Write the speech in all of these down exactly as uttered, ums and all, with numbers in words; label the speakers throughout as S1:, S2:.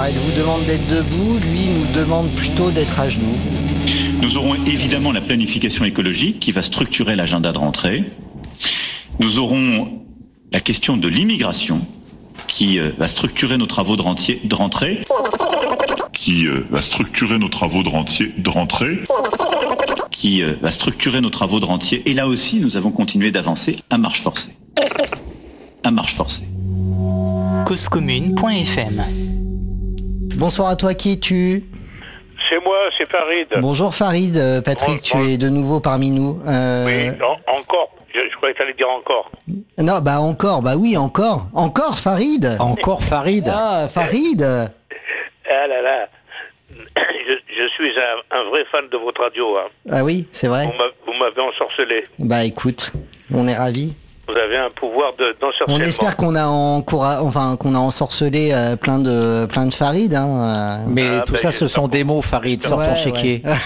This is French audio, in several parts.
S1: Alors elle vous demande d'être debout, lui nous demande plutôt d'être à genoux.
S2: Nous aurons évidemment la planification écologique qui va structurer l'agenda de rentrée. Nous aurons la question de l'immigration qui euh, va structurer nos travaux de, rentier, de rentrée. Qui euh, va structurer nos travaux de, rentier, de rentrée. Qui euh, va structurer nos travaux de rentier. Et là aussi, nous avons continué d'avancer à marche forcée. À marche forcée.
S3: cause commune point f m.
S1: Bonsoir à toi, qui es-tu ?
S4: C'est moi, c'est Farid.
S1: Bonjour Farid, euh, Patrick, bon, bon. Tu es de nouveau parmi nous. Euh...
S4: Oui, non, encore. Je, je croyais que tu allais dire encore.
S1: Non, bah encore, bah oui, encore. Encore Farid.
S3: Encore Farid.
S1: Ah, Farid.
S4: Ah là là. Je, je suis un, un vrai fan de votre radio. Hein.
S1: Ah oui, c'est vrai.
S4: Vous m'avez ensorcelé.
S1: Bah écoute, on est ravis.
S4: Vous avez un pouvoir de, d'ensorcellement.
S1: On espère qu'on a encoura... enfin, qu'on a ensorcelé euh, plein de plein de Farid. Hein, euh...
S3: Mais ah, tout bah, ça, ce sont des mots, Farid. Sors ouais, ton chéquier.
S4: Ouais.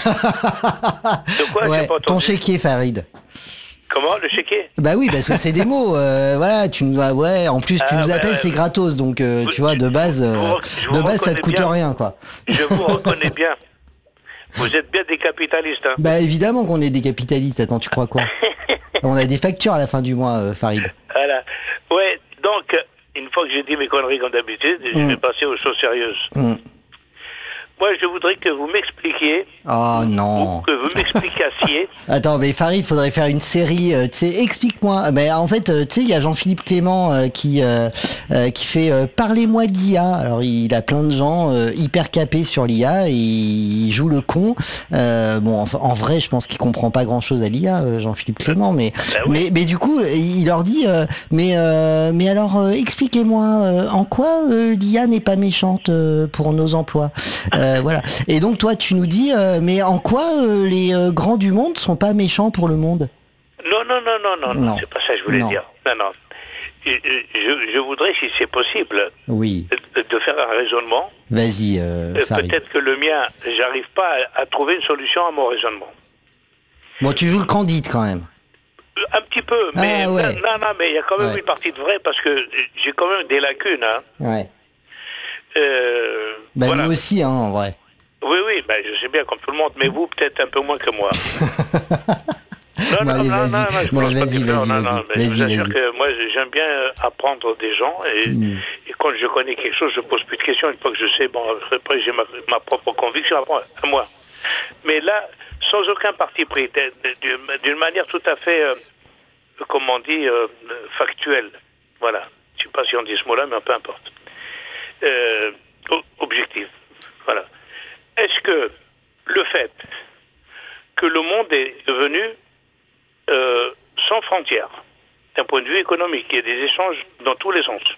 S4: De quoi
S1: ouais, ton chéquier, Farid.
S4: Comment, le chéquier ?
S1: Bah oui, parce que c'est des mots. Euh, voilà, tu nous as, ouais. En plus, tu ah, nous appelles, bah, c'est gratos, donc euh, vous, tu vois, de base, euh, de base, ça te coûte
S4: bien.
S1: rien, quoi.
S4: Je vous reconnais bien. Vous êtes bien des capitalistes. Hein.
S1: Bah évidemment qu'on est des capitalistes. Attends, tu crois quoi ? On a des factures à la fin du mois, euh, Farid.
S4: Voilà. Ouais, donc, une fois que j'ai dit mes conneries comme d'habitude, mm. je vais passer aux choses sérieuses. Mm. Moi, je voudrais que vous m'expliquiez.
S1: Oh non.
S4: Ou que vous m'explicassiez.
S1: Attends, mais Farid, il faudrait faire une série. Euh, tu sais, explique-moi. Ben, en fait, euh, tu sais, il y a Jean-Philippe Clément euh, qui euh, euh, qui fait euh, Parlez-moi d'I A. Alors, il a plein de gens euh, hyper capés sur l'I A et il joue le con. Euh, bon, en, en vrai, je pense qu'il comprend pas grand-chose à l'I A, euh, Jean-Philippe Clément, mais
S4: ben oui.
S1: mais mais du coup, il leur dit euh, mais euh, mais alors, euh, expliquez-moi euh, en quoi euh, l'I A n'est pas méchante euh, pour nos emplois. Euh, Euh, voilà. Et donc toi tu nous dis euh, mais en quoi euh, les euh, grands du monde sont pas méchants pour le monde ?
S4: Non non non non non, non. C'est pas ça que je voulais non. dire. Non non. Je, je, je voudrais, si c'est possible,
S1: oui.
S4: de, de faire un raisonnement.
S1: Vas-y. Euh,
S4: Peut-être que le mien, j'arrive pas à, à trouver une solution à mon raisonnement.
S1: Bon, tu joues le candide quand même.
S4: Un petit peu, mais
S1: ah, ouais.
S4: non non mais il y a quand même
S1: ouais.
S4: une partie de vrai parce que j'ai quand même des lacunes. Hein.
S1: Ouais.
S4: Euh,
S1: bah
S4: voilà.
S1: Nous aussi, hein, en vrai.
S4: Oui, oui, bah, je sais bien comme tout le monde, mais vous peut-être un peu moins que moi. non,
S1: bon,
S4: non,
S1: allez,
S4: non,
S1: vas-y.
S4: non, non, je
S1: bon,
S4: pense
S1: vas-y,
S4: pas
S1: vas-y,
S4: non,
S1: vas-y,
S4: non, non, mais je vous assure
S1: vas-y.
S4: que moi j'aime bien apprendre des gens et, mm. et quand je connais quelque chose, je pose plus de questions. Une fois que je sais, bon, après j'ai ma, ma propre conviction à moi. Mais là, sans aucun parti pris, d'une manière tout à fait, euh, comme on dit, euh, factuelle. Voilà. Je ne sais pas si on dit ce mot-là, mais peu importe. Euh, objectif. Voilà. Est-ce que le fait que le monde est devenu euh, sans frontières, d'un point de vue économique, il y a des échanges dans tous les sens,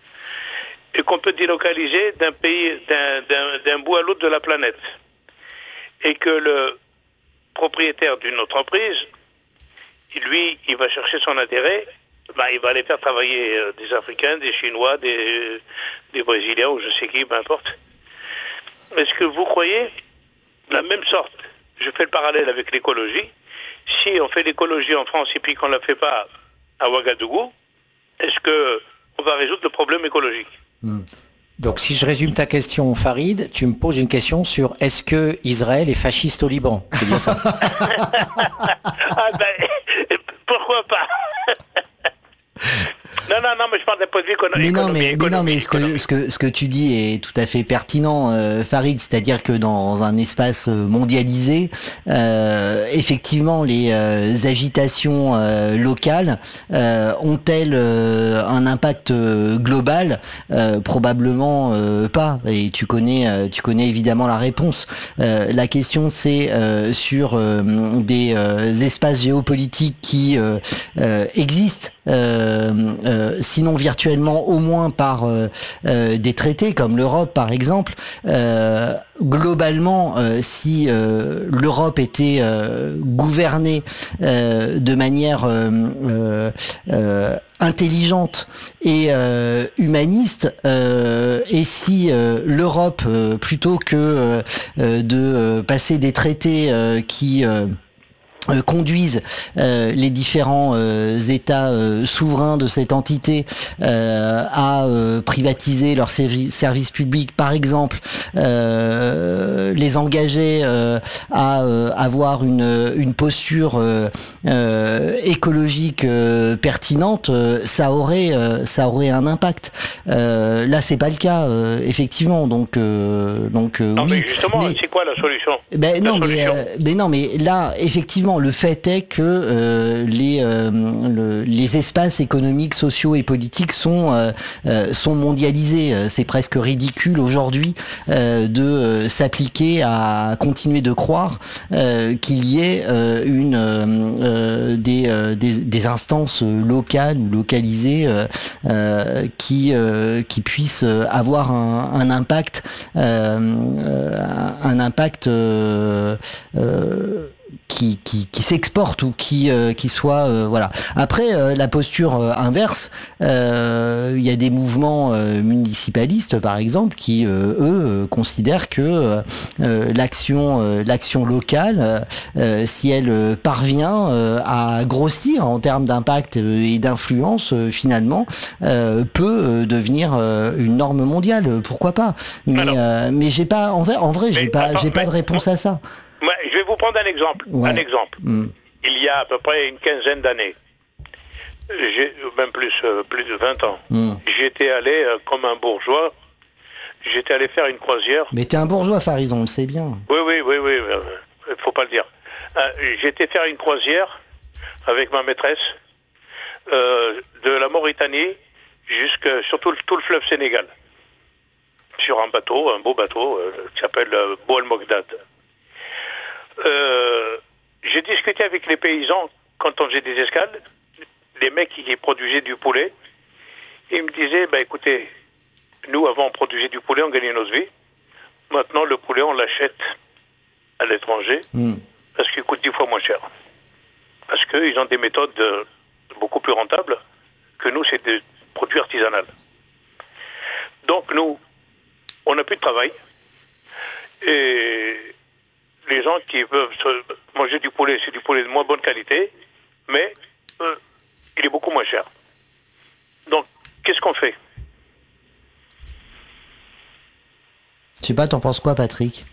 S4: et qu'on peut délocaliser d'un pays, d'un, d'un, d'un bout à l'autre de la planète, et que le propriétaire d'une entreprise, lui, il va chercher son intérêt, ben, il va aller faire travailler euh, des Africains, des Chinois, des, des Brésiliens, ou je sais qui, peu importe. Est-ce que vous croyez, de la même sorte, je fais le parallèle avec l'écologie, si on fait l'écologie en France et puis qu'on ne la fait pas à Ouagadougou, est-ce qu'on va résoudre le problème écologique ?
S3: hmm. Donc si je résume ta question, Farid, tu me poses une question sur est-ce que Israël est fasciste au Liban ? C'est bien ça ?
S4: Ah ben, pourquoi pas ? Non, non, non, mais je parle d'un point de vue économique.
S1: Mais non, mais, mais, non, mais ce, que, ce, que, ce que tu dis est tout à fait pertinent, euh, Farid, c'est-à-dire que dans un espace mondialisé, euh, effectivement, les euh, agitations euh, locales euh, ont-elles euh, un impact euh, global ? euh, Probablement euh, pas, et tu connais, euh, tu connais évidemment la réponse. Euh, la question, c'est euh, sur euh, des euh, espaces géopolitiques qui euh, euh, existent, euh, euh, sinon virtuellement, au moins par euh, euh, des traités comme l'Europe par exemple. Euh, globalement, euh, si euh, l'Europe était euh, gouvernée euh, de manière euh, euh, euh, intelligente et euh, humaniste, euh, et si euh, l'Europe, euh, plutôt que euh, de euh, passer des traités euh, qui euh, Euh, conduisent euh, les différents euh, États euh, souverains de cette entité euh, à euh, privatiser leurs servi- services publics, par exemple, euh, les engager euh, à euh, avoir une, une posture euh, euh, écologique euh, pertinente, euh, ça aurait euh, ça aurait un impact. Euh, là, c'est pas le cas, euh, effectivement. Donc euh, donc euh,
S4: non,
S1: oui.
S4: mais justement,
S1: mais,
S4: c'est quoi la solution?
S1: ben
S4: la
S1: non,
S4: solution.
S1: mais, euh, mais non, mais là, effectivement, le fait est que euh, les euh, le, les espaces économiques, sociaux et politiques sont euh, euh, sont mondialisés. C'est presque ridicule aujourd'hui euh, de euh, s'appliquer à continuer de croire euh, qu'il y ait euh, une euh, des, euh, des des instances locales ou localisées euh, euh, qui euh, qui puissent avoir un, un impact euh, un impact euh, euh, qui, qui, qui s'exporte ou qui, euh, qui soit euh, voilà. Après euh, la posture euh, inverse, euh, il y a des mouvements euh, municipalistes par exemple qui euh, eux euh, considèrent que euh, euh, l'action euh, l'action locale, euh, si elle euh, parvient euh, à grossir en termes d'impact et d'influence, euh, finalement euh, peut euh, devenir euh, une norme mondiale. Pourquoi pas? Mais euh, mais j'ai pas en vrai en vrai j'ai pas j'ai pas de réponse à ça.
S4: Ouais, je vais vous prendre un exemple.
S1: Ouais.
S4: Un exemple. Mm. Il y a à peu près une quinzaine d'années, j'ai, même plus, euh, plus de vingt ans, mm. j'étais allé, euh, comme un bourgeois, j'étais allé faire une croisière.
S1: Mais t'es un bourgeois, Farid, on le sait bien.
S4: Oui, oui, oui, oui, il euh, faut pas le dire. Euh, j'étais faire une croisière avec ma maîtresse, euh, de la Mauritanie jusqu'à sur tout, tout le fleuve Sénégal. Sur un bateau, un beau bateau, euh, qui s'appelle euh, Boal Mogdad. Euh, j'ai discuté avec les paysans quand on faisait des escales, les mecs qui, qui produisaient du poulet. Ils me disaient, bah écoutez, nous avant on produisait du poulet, on gagnait notre vie. Maintenant le poulet on l'achète à l'étranger mm. parce qu'il coûte dix fois moins cher. Parce qu'ils ont des méthodes euh, beaucoup plus rentables que nous, c'est des produits artisanaux. Donc nous, on n'a plus de travail. Et les gens qui peuvent se manger du poulet, c'est du poulet de moins bonne qualité, mais euh, il est beaucoup moins cher. Donc, qu'est-ce qu'on fait?
S1: Je sais pas, t'en penses quoi, Patrick?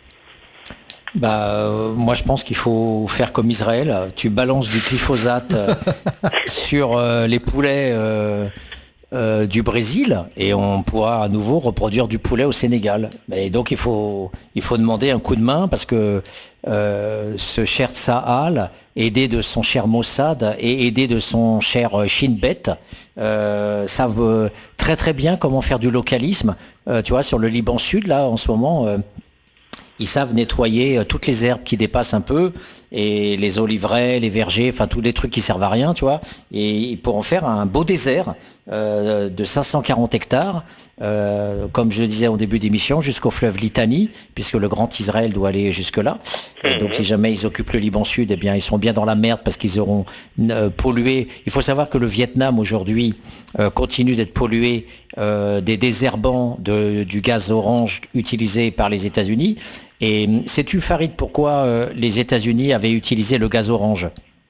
S3: Bah, euh, moi je pense qu'il faut faire comme Israël. Tu balances du glyphosate euh, sur euh, les poulets euh, euh, du Brésil et on pourra à nouveau reproduire du poulet au Sénégal. Et donc il faut, il faut demander un coup de main parce que euh, ce cher Tsahal, aidé de son cher Mossad et aidé de son cher Shin Bet, euh, savent très très bien comment faire du localisme. Euh, tu vois, sur le Liban Sud, là, en ce moment... Euh, Ils savent nettoyer toutes les herbes qui dépassent un peu et les oliveraies, les vergers, enfin tous les trucs qui servent à rien, tu vois. Et pour en faire un beau désert euh, de cinq cent quarante hectares, euh, comme je le disais au début d'émission, jusqu'au fleuve Litani, puisque le grand Israël doit aller jusque-là. Et donc si jamais ils occupent le Liban Sud, eh bien ils sont bien dans la merde parce qu'ils auront euh, pollué. Il faut savoir que le Vietnam aujourd'hui euh, continue d'être pollué euh, des désherbants de, du gaz orange utilisé par les États-Unis. Et sais-tu, Farid, pourquoi euh, les États-Unis avaient utilisé le gaz orange?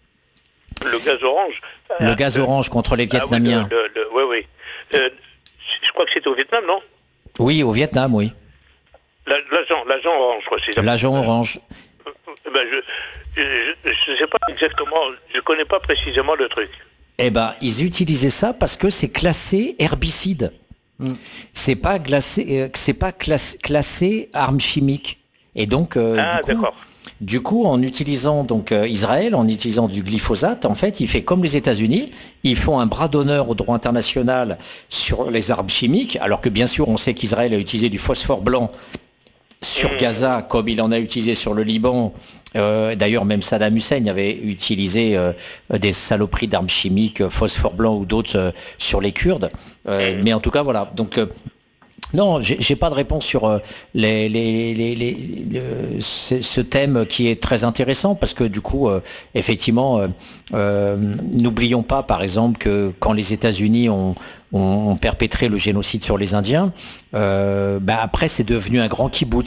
S4: Le gaz orange
S3: Le gaz euh, orange contre les Vietnamiens.
S4: Ah oui, le, le, le, oui, oui. Euh, je crois que c'était au Vietnam, non?
S3: Oui, au Vietnam, oui.
S4: L'agent, l'agent orange, quoi. C'est
S3: l'agent orange.
S4: Ben, je ne sais pas exactement, je ne connais pas précisément le truc.
S3: Eh ben, ils utilisaient ça parce que c'est classé herbicide. Mm. C'est pas glacé, euh, c'est pas classé, classé arme chimique. Et donc, euh,
S4: ah,
S3: du, coup, du coup, en utilisant donc euh, Israël, en utilisant du glyphosate, en fait, il fait comme les États-Unis, ils font un bras d'honneur au droit international sur les armes chimiques, alors que bien sûr, on sait qu'Israël a utilisé du phosphore blanc sur Gaza, comme il en a utilisé sur le Liban. Euh, d'ailleurs, même Saddam Hussein avait utilisé euh, des saloperies d'armes chimiques, phosphore blanc ou d'autres euh, sur les Kurdes. Euh, mais en tout cas, voilà. Donc, euh, non, j'ai, j'ai pas de réponse sur euh, les, les, les, les, les, ce, ce thème qui est très intéressant parce que du coup, euh, effectivement, euh, euh, n'oublions pas, par exemple, que quand les États-Unis ont, ont, ont perpétré le génocide sur les Indiens, euh, bah après, c'est devenu un grand kibbutz.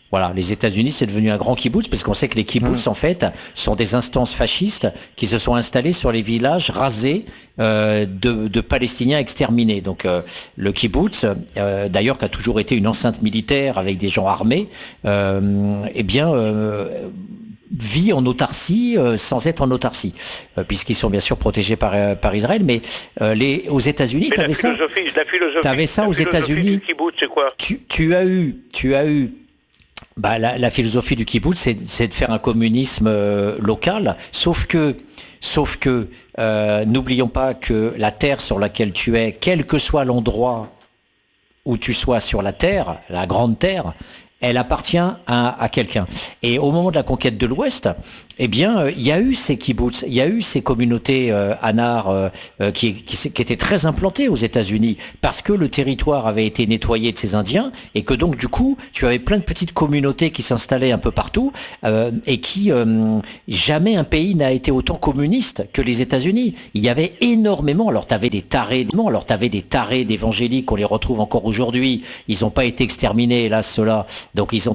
S3: Voilà, les États-Unis, c'est devenu un grand kibbutz, parce qu'on sait que les kibbutz, mmh. en fait, sont des instances fascistes qui se sont installées sur les villages rasés euh, de, de Palestiniens exterminés. Donc, euh, le kibbutz, euh, d'ailleurs, qui a toujours été une enceinte militaire avec des gens armés, euh, eh bien, euh, vit en autarcie euh, sans être en autarcie, euh, puisqu'ils sont bien sûr protégés par, euh, par Israël. Mais euh, les, aux États-Unis, tu avais ça. Tu avais ça aux États-Unis. Tu, tu as eu, tu as eu. Bah, la, la philosophie du kibbutz, c'est, c'est de faire un communisme euh, local, sauf que, sauf que euh, n'oublions pas que la terre sur laquelle tu es, quel que soit l'endroit où tu sois sur la terre, la grande terre, elle appartient à, à quelqu'un. Et au moment de la conquête de l'Ouest, eh bien, il y a eu ces kibbutz, il y a eu ces communautés euh, anars euh, qui, qui, qui étaient très implantées aux États-Unis, parce que le territoire avait été nettoyé de ces Indiens, et que donc, du coup, tu avais plein de petites communautés qui s'installaient un peu partout, euh, et qui, euh, jamais un pays n'a été autant communiste que les États-Unis. Il y avait énormément, alors tu avais des tarés, alors tu avais des tarés d'évangéliques, on les retrouve encore aujourd'hui, ils n'ont pas été exterminés, hélas, ceux-là. Donc ils ont